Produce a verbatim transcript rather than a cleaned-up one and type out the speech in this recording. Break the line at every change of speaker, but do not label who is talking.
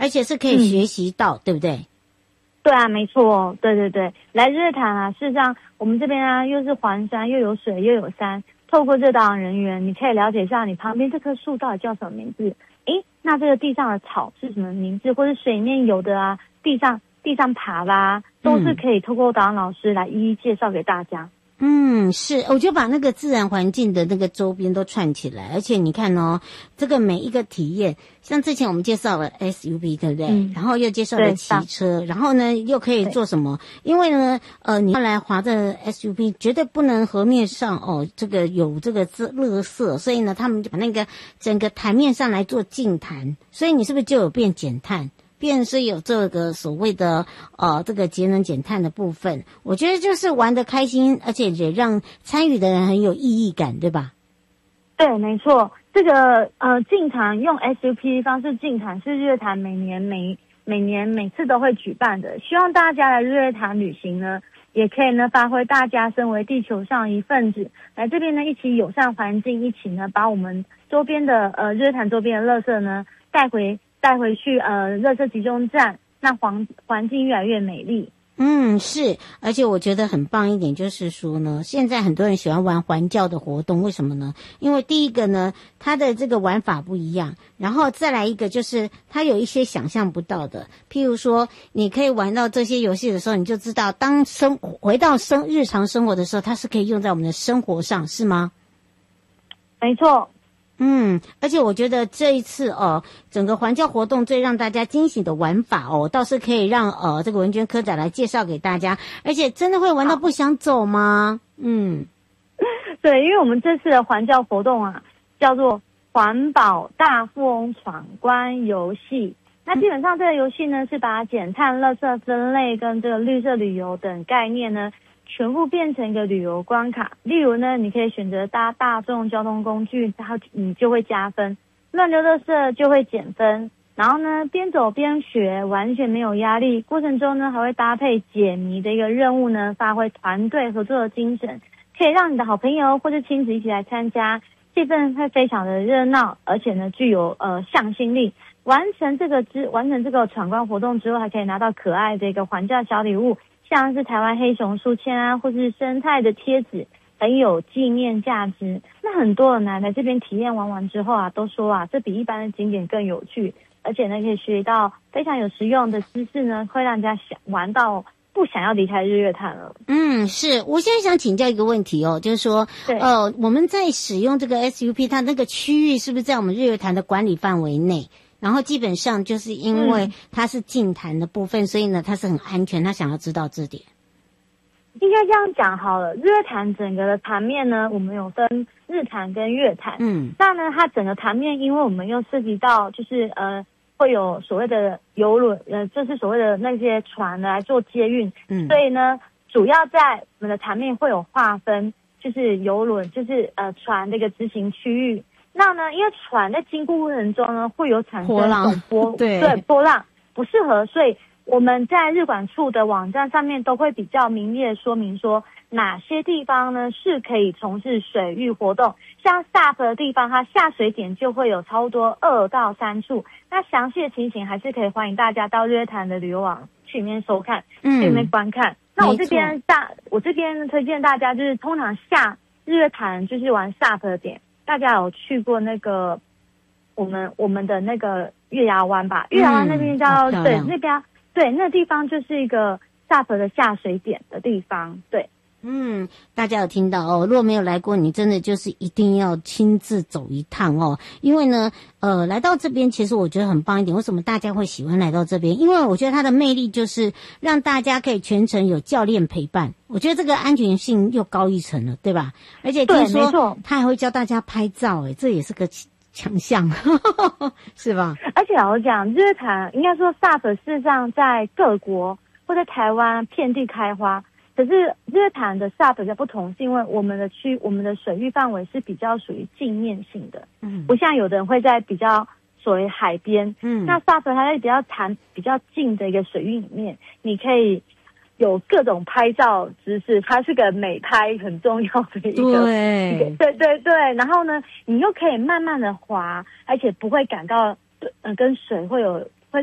而且是可以学习到，嗯、对不对？
对啊，没错，对对对，来日月潭啊，事实上我们这边啊又是环山，又有水，又有山。透过这导览人员，你可以了解一下你旁边这棵树到底叫什么名字。诶，那这个地上的草是什么名字，或者水面有的啊，地上地上爬啦，都是可以透过导览老师来一一介绍给大家。
嗯，是，我就把那个自然环境的那个周边都串起来，而且你看哦，这个每一个体验，像之前我们介绍了 S U V， 对不对？嗯、然后又介绍了骑车，然后呢又可以做什么？因为呢，呃，你要来滑这 S U V， 绝对不能河面上哦，这个有这个垃圾，所以呢，他们就把那个整个台面上来做净滩，所以你是不是就有变减碳？便是有这个所谓的呃这个节能减碳的部分，我觉得就是玩得开心，而且也让参与的人很有意义感，对吧？
对，没错，这个呃净坛用 S U P 方式净坛是日月潭每年每每年每次都会举办的，希望大家来日月潭旅行呢，也可以呢发挥大家身为地球上一份子，来这边呢一起友善环境，一起呢把我们周边的呃日月潭周边的垃圾呢带回。带回去呃垃圾集中站，那环环境越来越美丽。
嗯，是，而且我觉得很棒一点就是说呢，现在很多人喜欢玩环教的活动，为什么呢？因为第一个呢，它的这个玩法不一样，然后再来一个就是它有一些想象不到的，譬如说你可以玩到这些游戏的时候，你就知道当生回到生日常生活的时候，它是可以用在我们的生活上，是吗？
没错。
嗯，而且我觉得这一次哦，整个环教活动最让大家惊喜的玩法哦，倒是可以让呃这个文娟科长来介绍给大家，而且真的会玩到不想走吗？嗯，
对，因为我们这次的环教活动啊，叫做环保大富翁闯关游戏。那基本上这个游戏呢，是把减碳、垃圾分类跟这个绿色旅游等概念呢，全部变成一个旅游关卡。例如呢，你可以选择搭大众交通工具，然后你就会加分；乱丢垃圾就会减分。然后呢，边走边学，完全没有压力。过程中呢，还会搭配解谜的一个任务呢，发挥团队合作的精神，可以让你的好朋友或者亲子一起来参加，气氛会非常的热闹，而且呢，具有呃向心力。完成这个之完成这个闯关活动之后，还可以拿到可爱的一个环教小礼物。像是台湾黑熊书签啊，或是生态的贴纸，很有纪念价值。那很多人来来这边体验玩完之后啊，都说啊，这比一般的景点更有趣，而且呢，可以学到非常有实用的知识呢，会让人家想玩到不想要离开日月潭了。
嗯，是。我现在想请教一个问题哦，就是说，呃，我们在使用这个 S U P， 它那个区域是不是在我们日月潭的管理范围内？然后基本上就是因为它是净坛的部分、嗯，所以呢它是很安全，他想要知道这点。
应该这样讲好了，日月潭整个的潭面呢，我们有分日潭跟月潭。嗯，那呢它整个潭面，因为我们又涉及到就是呃会有所谓的邮轮，呃就是所谓的那些船来做接运，嗯，所以呢主要在我们的潭面会有划分，就是邮轮就是呃船的一个执行区域。那呢，因为船在经过过程中呢，会有产生总波，对对波浪不适合，所以我们在日管处的网站上面都会比较明列说明说哪些地方呢是可以从事水域活动。像 S A P 的地方，它下水点就会有差不多二到三处。那详细的情形还是可以欢迎大家到日月潭的旅游网去里面收看，嗯、去里面观看。那我这边大，我这边推荐大家就是通常下日月潭就是玩 S A P 的点。大家有去过那个我们我们的那个月牙湾吧？月牙湾那边叫、嗯、对那边对那地方就是一个 S A P 的下水点的地方，对。
嗯，大家有听到哦？如果没有来过，你真的就是一定要亲自走一趟哦。因为呢，呃，来到这边，其实我觉得很棒一点。为什么大家会喜欢来到这边？因为我觉得它的魅力就是让大家可以全程有教练陪伴。我觉得这个安全性又高一层了，对吧？而且听说他还会教大家拍照，诶，这也是个强项，是吧？
而且老实讲，日月潭应该说 S A P 事实上在各国或在台湾遍地开花。可是日月潭的 S A P 比较不同，是因为我们的区我们的水域范围是比较属于镜面性的，嗯，不像有的人会在比较所谓海边，嗯，那 S A P 它在比较潭比较近的一个水域里面，你可以有各种拍照姿势，它是个美拍很重要的一个，
对，
对对对，然后呢，你又可以慢慢的滑，而且不会感到，呃，跟水会有